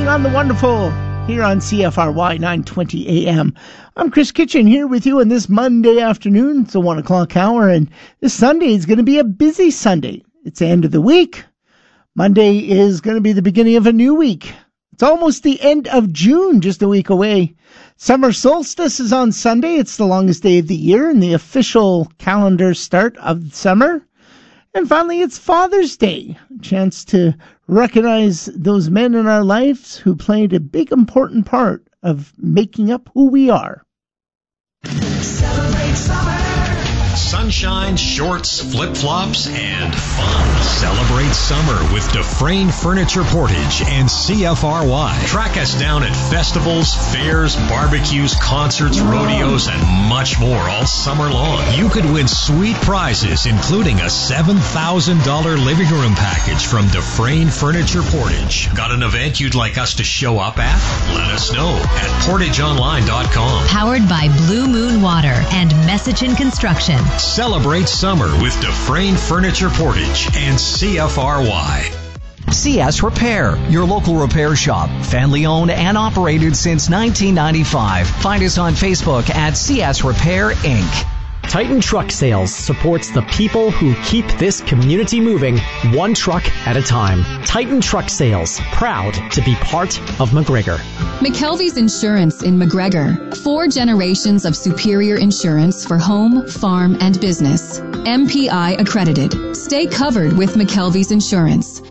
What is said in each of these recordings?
on the wonderful here on CFRY 920 AM. I'm Chris Kitchen here with you on this Monday afternoon. It's a 1 o'clock hour, and this Sunday is going to be a busy Sunday. It's the end of the week. Monday is going to be the beginning of a new week. It's almost the end of June, just a week away. Summer solstice is on Sunday. It's the longest day of the year and the official calendar start of summer. And finally, it's Father's Day, a chance to recognize those men in our lives who played a big, important part of making up who we are. Celebrate summer. Sunshine, shorts, flip-flops, and fun. Celebrate summer with Dufresne Furniture Portage and CFRY. Track us down at festivals, fairs, barbecues, concerts, rodeos, and much more all summer long. You could win sweet prizes, including a $7,000 living room package from Dufresne Furniture Portage. Got an event you'd like us to show up at? Let us know at portageonline.com. Powered by Blue Moon Water and Messichin Construction. Celebrate summer with Dufresne Furniture Portage and CFRY. CS Repair, your local repair shop. Family owned and operated since 1995. Find us on Facebook at CS Repair, Inc. Titan Truck Sales supports the people who keep this community moving one truck at a time. Titan Truck Sales, proud to be part of McGregor. McKelvey's Insurance in McGregor. 4 generations of superior insurance for home, farm, and business. MPI accredited. Stay covered with McKelvey's Insurance.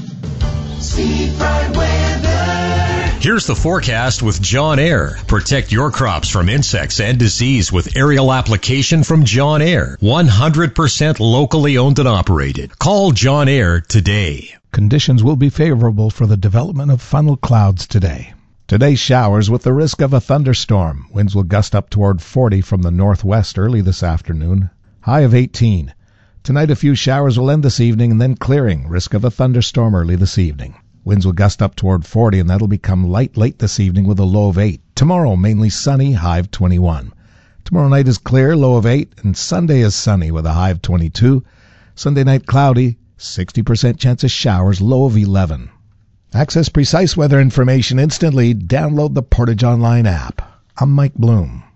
Speed Fried Weather. Here's the forecast with John Air. Protect your crops from insects and disease with aerial application from John Air. 100% locally owned and operated. Call John Air today. Conditions will be favorable for the development of funnel clouds today. Today, showers with the risk of a thunderstorm. Winds will gust up toward 40 from the northwest early this afternoon. High of 18. Tonight, a few showers will end this evening and then clearing. Risk of a thunderstorm early this evening. Winds will gust up toward 40, and that'll become light late this evening with a low of 8. Tomorrow, mainly sunny, high of 21. Tomorrow night is clear, low of 8, and Sunday is sunny with a high of 22. Sunday night cloudy, 60% chance of showers, low of 11. Access precise weather information instantly. Download the Portage Online app. I'm Mike Bloom.